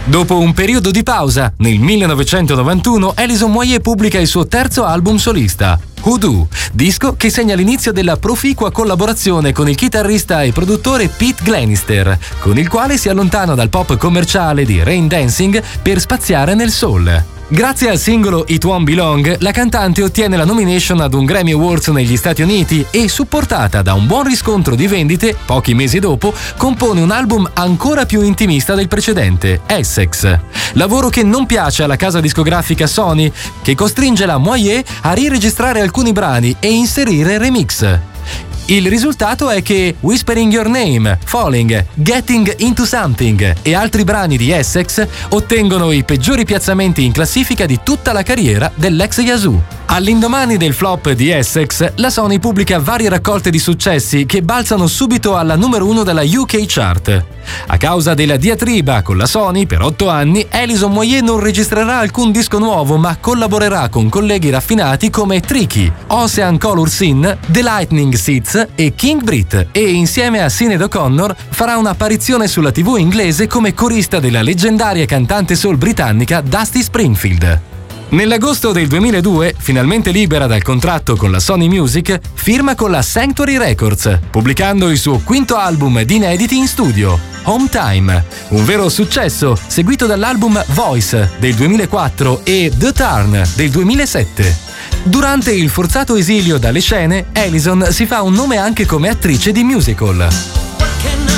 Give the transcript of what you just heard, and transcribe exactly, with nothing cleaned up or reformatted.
Dopo un periodo di pausa, nel millenovecentonovantuno Alison Moyet pubblica il suo terzo album solista, Hoodoo, disco che segna l'inizio della proficua collaborazione con il chitarrista e produttore Pete Glenister, con il quale si allontana dal pop commerciale di Rain Dancing per spaziare nel soul. Grazie al singolo It Won't Be Long, la cantante ottiene la nomination ad un Grammy Awards negli Stati Uniti e, supportata da un buon riscontro di vendite, pochi mesi dopo, compone un album ancora più intimista del precedente, Essex. Lavoro che non piace alla casa discografica Sony, che costringe la Moyet a riregistrare alcuni brani e inserire remix. Il risultato è che Whispering Your Name, Falling, Getting Into Something e altri brani di Essex ottengono i peggiori piazzamenti in classifica di tutta la carriera dell'ex Yazoo. All'indomani del flop di Essex, la Sony pubblica varie raccolte di successi che balzano subito alla numero uno della U K chart. A causa della diatriba con la Sony, per otto anni, Alison Moyet non registrerà alcun disco nuovo, ma collaborerà con colleghi raffinati come Tricky, Ocean Color Scene, The Lightning Seeds e King Brit, e insieme a Sinead O'Connor farà un'apparizione sulla tivù inglese come corista della leggendaria cantante soul britannica Dusty Springfield. Nell'agosto del duemiladue, finalmente libera dal contratto con la Sony Music, firma con la Sanctuary Records, pubblicando il suo quinto album di inediti in studio, Home Time, un vero successo, seguito dall'album Voice del duemilaquattro e The Turn del duemilasette. Durante il forzato esilio dalle scene, Alison si fa un nome anche come attrice di musical.